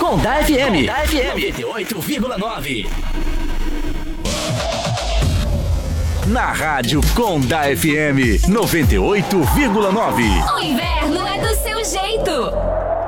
Condá FM. 98,9. Na rádio Condá FM 98,9. O inverno é do seu jeito.